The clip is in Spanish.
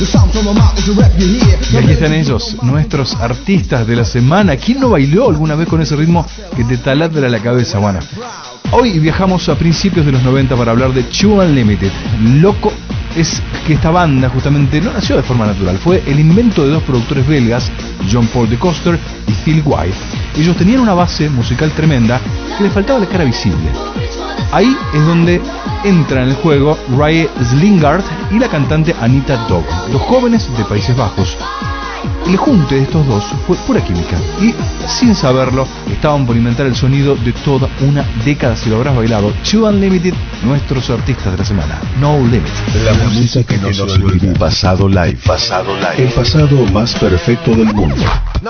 Y aquí están ellos, nuestros artistas de la semana. ¿Quién no bailó alguna vez con ese ritmo que te taladra la cabeza? Bueno, hoy viajamos a principios de los 90 para hablar de Two Unlimited. Loco es que esta banda justamente no nació de forma natural, fue el invento de dos productores belgas, John Paul de Coster y Phil White. Ellos tenían una base musical tremenda que les faltaba la cara visible. Ahí es donde entran en el juego Raye Slingard y la cantante Anita Dog, dos jóvenes de Países Bajos. El junte de estos dos fue pura química y, sin saberlo, estaban por inventar el sonido de toda una década. Si lo habrás bailado, Two Unlimited, nuestros artistas de la semana. No Limit. La música que nos olvida. Pasado live. El pasado más perfecto del mundo.